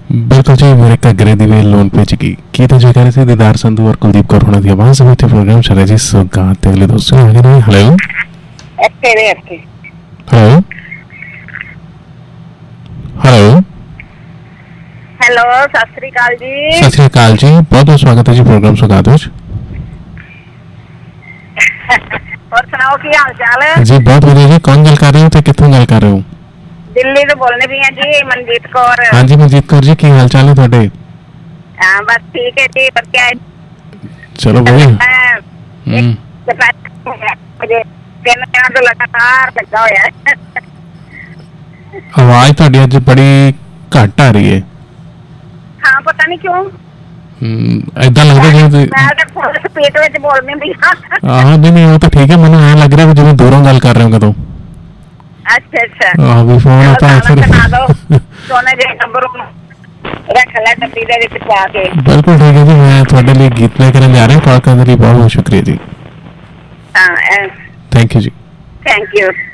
बिल्कुल जी, मेरे घग्गरे दी well loan पे चिकी की तो जो कह रहे थे दीदार संधू और कुलदीप कौर होना दी आवाज में थे प्रोग्राम चल रहा जी सौगात अगले दोस्तों आगे नहीं। हेलो हेलो हेलो हेलो सत श्री अकाल जी। सत श्री अकाल जी, बहुत बहुत स्वागत है जी प्रोग्राम सौगात विच। और सुनाओ की हाल चाल है जी? बहुत बढ़िया जी। कौन गल कर रहे हो तो कितों गल कर रहे हो? दिल्ली तो बोलने भी हैं जी, मनजीत कौर। हाँ जी मनजीत कौर जी, की हाल चाल है थोड़े? हाँ बस ठीक है जी, पर क्या चलो बढ़िया। तो लगातार लगा हुआ है। आवाज थोड़ी अज बड़ी घट आ रही है। हाँ पता नहीं क्यों ऐसा लगता जिवें स्पीड विच बोलने भी। हाँ नहीं वो तो ठीक है, मैंने ऐ लग रहा है जिवें दूरों गल कर रहे हो कदों। अच्छा अच्छा हाँ भी फोन आता है फिर। सोने जे नंबर रख ले डब्बी दे विच पा के। बिल्कुल ठीक है जी, मैं थोड़े लिए गीत प्ले करने जा रहा हूँ। कॉल करने के लिए बहुत बहुत शुक्रिया जी। हाँ thank you ji. Thank you.